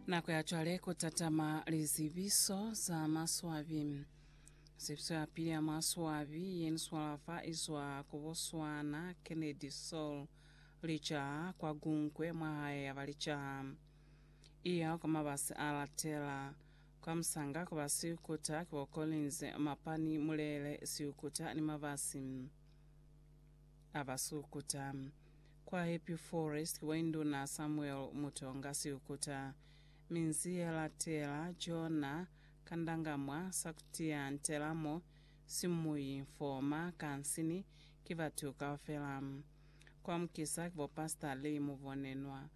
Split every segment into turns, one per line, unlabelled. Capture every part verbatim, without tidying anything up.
na kuyachwale kutatama lizibiso za maswabi. Zibiso ya pili ya maswabi yenswalafa izwa kuboswana Kennedy Soul licha kwa gunkwe mwahaya ya balicha. Iya kwa mabasi alatela kwa msanga kwa basi ukuta kwa Collins mapani mulele si ukuta ni mabasi abasu ukuta. Kwa Happy Forest Wendo na Samuel Mutonga si ukuta. Minzia latela Jona Kandangamwa Sakutia Ntelamo Simui Foma Kansini Kivatuka Ofelam. Kwa mkisa kibo Pastor Lee Muvonenwa.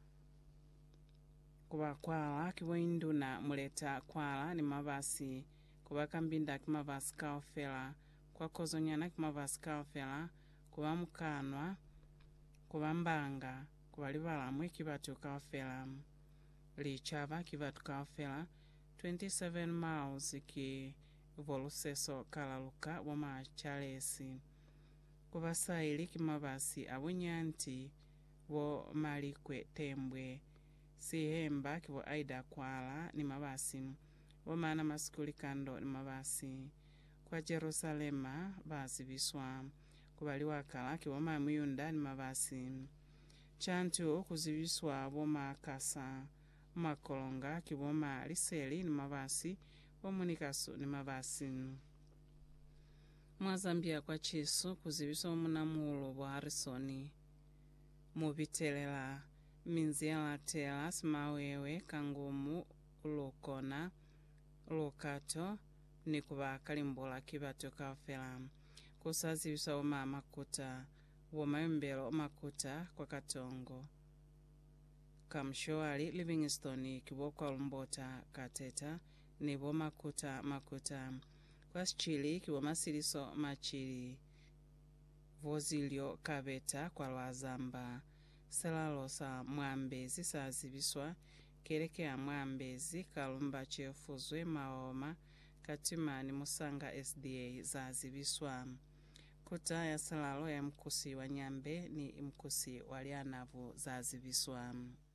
Kwa kwala kiwindu na muleta kwala ni mabasi. Kwa kambinda kimabasi kaofela. Kwa kozonyana kimabasi kaofela. Kwa mkanwa. Kwa mbanga. Kwa libalamwe kivatuka ofela. Lichava kivatuka ofela. twenty-seven miles ki voluseso kalaluka wama chalesi. Kwa basaili kimabasi abunyanti wo malikwe tembwe. Sihemba kibo aida kwala ni mabasi. Wamana maskuli kando ni mabasi. Kwa Jerusalema basi biswa. Kwa baliwakala kibo mamuyunda ni mabasi. Chantu kuzibiswa wama kasa. Makolonga kiboma liseli ni mabasi. Wamunikasu ni mabasi. Mwazambia kwa Chisu kuzibiswa munamulo wa Harrisoni. Mubitelela. Minzia latela simawewe kangumu ulokona ulokato ni kuba kalimbola kibatuka ofela. Kusazi bisa wama makuta wama mbelo makuta kwa Katongo. Kamshoali Livingstone kibokwa lumbota kateta ni wama makuta makuta. Kwa Chili kibo masiliso machili. Vozilio kabeta kwa Lwazamba. Selalosa mwambezi sazibiswa kelekea mwambezi kalumba chefuzwe maoma katimani musanga S D A zazibiswa. Kuta ya selalo ya mkusi wa nyambe ni mkusi walianavu zazibiswa.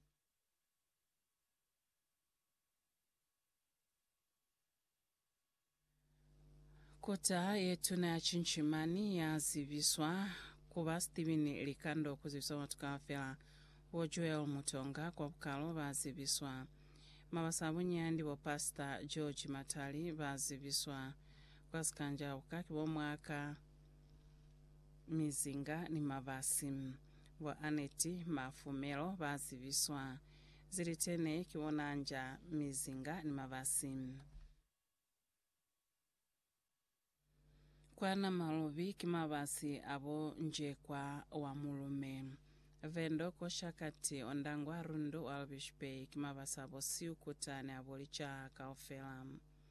Kuta yetu na chinchimani ya zibiswa. Kuba Steven Likando kuzibiswa matuka afela. Wojoel Mutonga kwa bukalo bazibiswa. Mabasabu nyandi wa Pastor George Matali bazibiswa. Kwa skanja ukaki wa mwaka mizinga ni mabasi. Wa Aneti Mafumelo bazibiswa. Zilitene kiwonanja mizinga ni mabasi. Kwa na malubi kimabasi abo nje kwa wamulume. Vendo koshakati ondangwa rundu albishpe kimabasi abo si ukutane abo licha kaofela.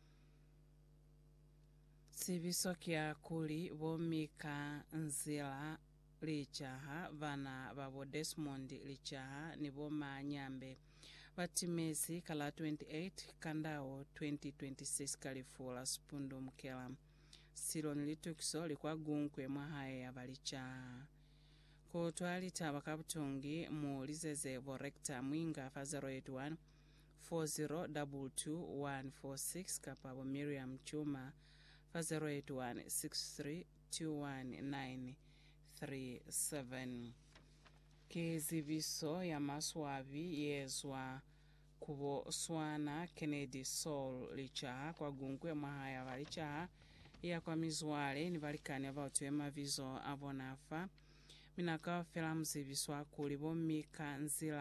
Sibiso kia kuli bomika nzila lichaha vana babo Desmond lichaha ni boma nyambe. Batimesi kala twenty-eight kandao twenty twenty-six kalifula spundu mkela. Siloni litukiso likwa gunkwe mwahaya ya balicha. Kutwali taba kabutungi mu lizeze vorekta mwinga fa zero eight one four zero two two one four six kapabo Miriam Chuma fa zero eight one six three two one nine three seven. Kezibiso ya maswabi yezwa kubo swana Kennedy Soul licha kwa gunkwe mwahaya balicha. Ya kwa mizwale ni balikani abatuwe mavizo abonafa. Minaka fela mzibiswa kulibomika nzila.